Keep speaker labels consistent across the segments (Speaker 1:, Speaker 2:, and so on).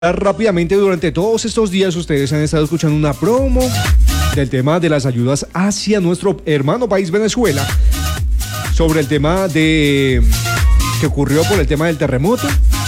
Speaker 1: Rápidamente, durante todos estos días ustedes han estado escuchando una promo del tema de las ayudas hacia nuestro hermano país Venezuela, sobre el tema de que ocurrió por el tema del terremoto.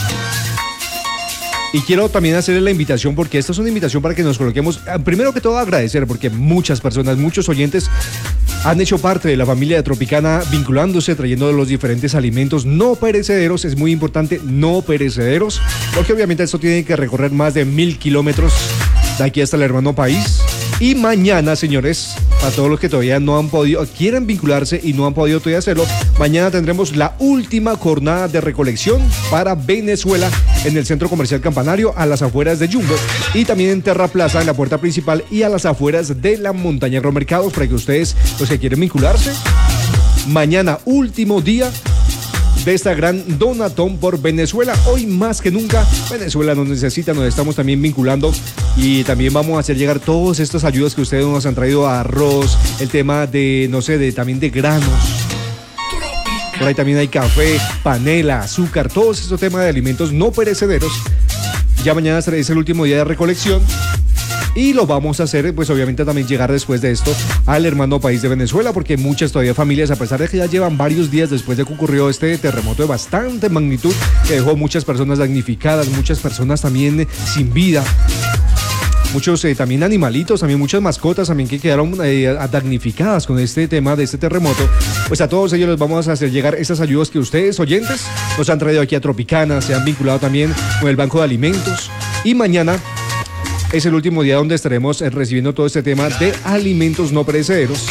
Speaker 1: Y quiero también hacerle la invitación, porque esta es una invitación para que nos coloquemos, primero que todo agradecer, porque muchas personas, muchos oyentes han hecho parte de la familia de Tropicana, vinculándose, trayendo los diferentes alimentos no perecederos. Es muy importante, no perecederos, porque obviamente esto tiene que recorrer más de 1000 kilómetros de aquí hasta el hermano país. Y mañana, señores, a todos los que todavía no han podido, quieren vincularse y no han podido todavía hacerlo, mañana tendremos la última jornada de recolección para Venezuela en el Centro Comercial Campanario, a las afueras de Jumbo, y también en Terra Plaza, en la puerta principal, y a las afueras de la Montaña Agromercados, para que ustedes, los que quieren vincularse, mañana, último día de esta gran donatón por Venezuela. Hoy más que nunca Venezuela nos necesita, nos estamos también vinculando, y también vamos a hacer llegar todas estas ayudas que ustedes nos han traído: arroz, el tema de, no sé, también de granos. Por ahí también hay café, panela, azúcar, todos estos temas de alimentos no perecederos. Ya mañana es el último día de recolección. Y lo vamos a hacer, pues obviamente también llegar después de esto al hermano país de Venezuela, porque muchas todavía familias, a pesar de que ya llevan varios días después de que ocurrió este terremoto de bastante magnitud, que dejó muchas personas damnificadas, muchas personas también sin vida, muchos también animalitos, también muchas mascotas también que quedaron damnificadas con este tema de este terremoto. Pues a todos ellos les vamos a hacer llegar esas ayudas que ustedes, oyentes, nos han traído aquí a Tropicana, se han vinculado también con el Banco de Alimentos, y mañana es el último día donde estaremos recibiendo todo este tema de alimentos no perecederos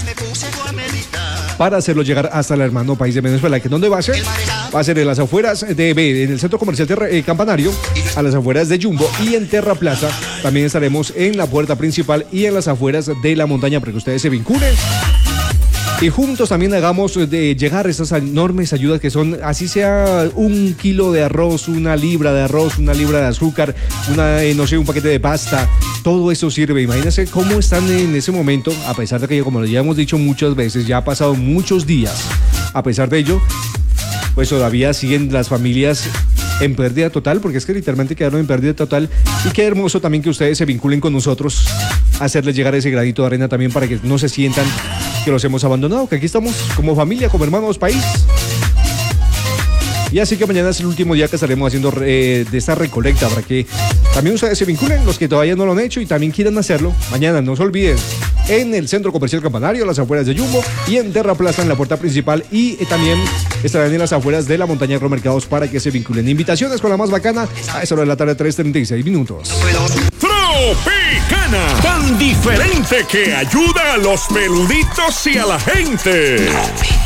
Speaker 1: para hacerlo llegar hasta el hermano país de Venezuela. ¿Que dónde va a ser? Va a ser en las afueras en el Centro Comercial Campanario, a las afueras de Jumbo, y en Terra Plaza. También estaremos en la puerta principal y en las afueras de la montaña, para que ustedes se vinculen y juntos también hagamos de llegar esas enormes ayudas, que son, así sea 1 kilo de arroz, 1 libra de arroz, 1 libra de azúcar, no sé, un paquete de pasta. Todo eso sirve. Imagínense cómo están en ese momento, a pesar de que, como ya hemos dicho muchas veces, ya ha pasado muchos días. A pesar de ello, pues todavía siguen las familias en pérdida total, porque es que literalmente quedaron en pérdida total. Y qué hermoso también que ustedes se vinculen con nosotros, hacerles llegar ese granito de arena también, para que no se sientan que los hemos abandonado, que aquí estamos como familia, como hermanos país. Y así que mañana es el último día que estaremos haciendo de esta recolecta, para que también ustedes se vinculen, los que todavía no lo han hecho y también quieran hacerlo. Mañana, no se olviden, en el Centro Comercial Campanario, a las afueras de Jumbo, y en Terra Plaza, en la puerta principal, y también estarán en las afueras de la Montaña Agromercados, para que se vinculen. Invitaciones con la más bacana a esa hora de la tarde, 3:36 minutos.
Speaker 2: Tropicana, tan diferente que ayuda a los peluditos y a la gente.